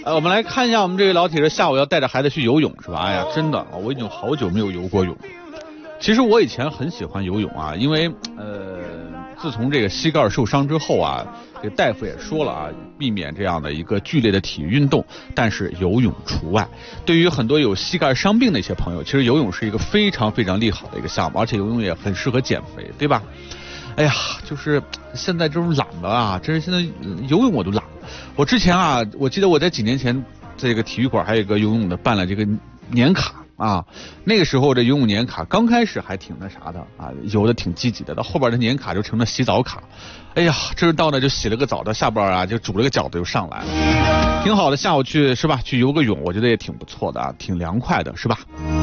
我们来看一下我们这位老铁说下午要带着孩子去游泳是吧？哎呀，真的，我已经好久没有游过泳。其实我以前很喜欢游泳啊，因为自从这个膝盖受伤之后啊，这个大夫也说了啊，避免这样的一个剧烈的体育运动，但是游泳除外。对于很多有膝盖伤病的一些朋友，其实游泳是一个非常非常利好的一个项目，而且游泳也很适合减肥，对吧？哎呀，就是现在这种懒了啊，真是现在游泳我都懒了。我之前啊，我记得我在几年前这个体育馆还有一个游泳的办了这个年卡啊，那个时候这游泳年卡刚开始还挺那啥的啊，游的挺积极的，到后边的年卡就成了洗澡卡。哎呀，这是到那就洗了个澡，到下边啊就煮了个饺子就上来了，挺好的。下午去是吧？去游个泳，我觉得也挺不错的啊，挺凉快的是吧？